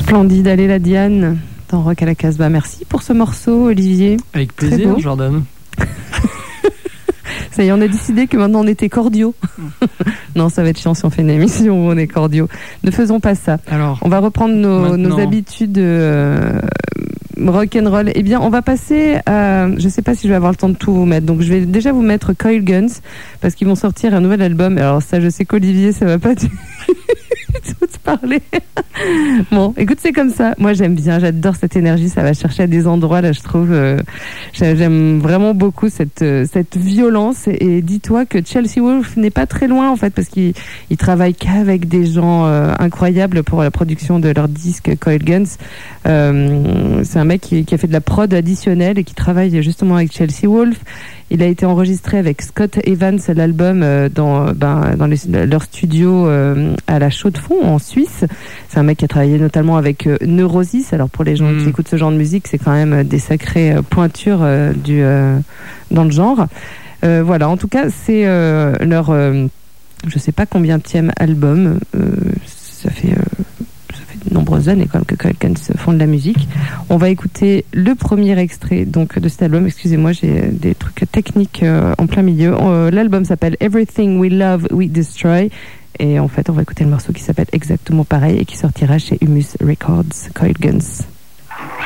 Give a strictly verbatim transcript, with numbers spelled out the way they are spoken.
Splendide, allez la Diane dans Rock à la Casbah. Merci pour ce morceau, Olivier. Avec plaisir, Jordan. Ça y est, on a décidé que maintenant on était cordiaux. Non, ça va être chiant si on fait une émission où on est cordiaux. Ne faisons pas ça. Alors, on va reprendre nos, nos habitudes euh, rock'n'roll. Eh bien, on va passer à... Je sais pas si je vais avoir le temps de tout vous mettre. Donc, je vais déjà vous mettre Coil Guns parce qu'ils vont sortir un nouvel album. Alors ça, je sais qu'Olivier, ça va pas du tout te parler. Bon, écoute, c'est comme ça. Moi, j'aime bien. J'adore cette énergie. Ça va chercher à des endroits, là, je trouve. Euh, j'aime vraiment beaucoup cette, cette violence. Et, et dis-toi que Chelsea Wolfe n'est pas très loin, en fait, parce qu'il il travaille qu'avec des gens euh, incroyables pour la production de leur disque Coil Guns. Euh, c'est un mec qui, qui a fait de la prod additionnelle et qui travaille justement avec Chelsea Wolfe. Il a été enregistré avec Scott Evans, l'album, euh, dans, ben, dans les, leur studio euh, à la Chaux-de-Fonds, en Suisse. C'est un mec qui a travaillé notamment avec euh, Neurosis. Alors pour les gens mmh. qui écoutent ce genre de musique, c'est quand même des sacrées euh, pointures euh, du, euh, dans le genre. Euh, voilà, en tout cas, c'est euh, leur, euh, je sais pas combienième album. Euh, ça fait... Euh, de nombreuses années quand même que Coil Guns font de la musique. On va écouter le premier extrait donc de cet album. Excusez-moi, j'ai des trucs techniques euh, en plein milieu. Euh, l'album s'appelle Everything We Love We Destroy et en fait on va écouter le morceau qui s'appelle exactement pareil et qui sortira chez Humus Records. Coil Guns.